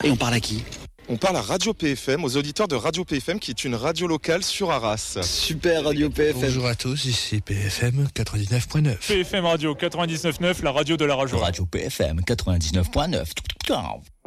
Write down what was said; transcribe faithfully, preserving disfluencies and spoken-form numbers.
Et on parle à qui ? On parle à Radio P F M, aux auditeurs de Radio P F M qui est une radio locale sur Arras. Super Radio P F M. Bonjour à tous, ici P F M quatre-vingt-dix-neuf point neuf. P F M Radio quatre-vingt-dix-neuf point neuf, la radio de la région. Radio P F M quatre-vingt-dix-neuf point neuf.